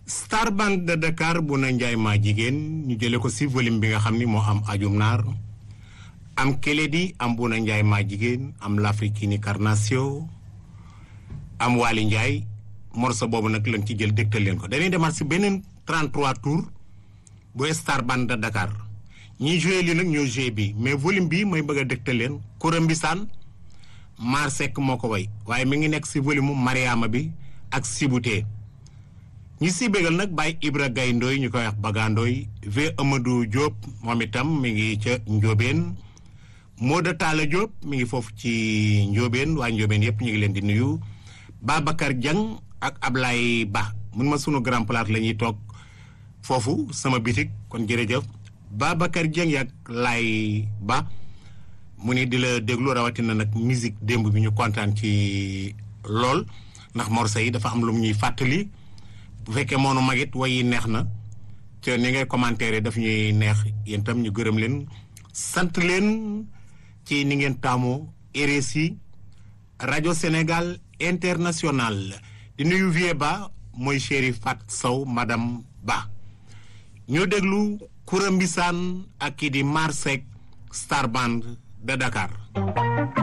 Star Band de Dakar bu na njaay maa jigéen ñu jële ko si volume bi nga xam ni moo am ajum naar am Keledi am bu na njaay maa jigéen am l'Africaine Carnation am Waly Ndiaye morceau boobu nag lañ ci jël dégtal leen ko dañuy demaat si beneen 33 tours bu Star Band de Dakar ñiy joué li nag ñoo joué bi mais volume bi may bëgg a dégtal leen Koura Mbissane Mar Seck moo ko way waaye mi ngi nekk si volume mu Mariama bi ak Sibouté ñi si bégal nag Baye Ibra Gaye Ndoy ñu koy wax Bagandooy V Amadou Diop moom itam mi ngi ca Ndiobène Moda Talla Diop mi ngi foofu ci Ndiobène waa Ndiobène yëpp ñu ngi leen di nuyu Babacar Dieng ak Ablaye Ba mun ma sunu grand place la ñuy toog foofu sama bitik kon jërëjëf Babacar Dieng ak Lay Ba mu ni di la déglu rawatina nag musique démb bi ñu kontaan ci lool ndax morceau yi dafa am lu ñuy fàttali bu fekkee moonu magit way yi neex na te ni ngay commentaire daf ñuy neex yéen tam ñu gërëm leen sant leen ci ni ngeen taamoo RSI rajo Sénégal international di nuyu Vieux Ba mooy chéri Fat Sow madame Ba ñu déglu Koura Mbissane ak kii di Mar Seck Star Band de Dakar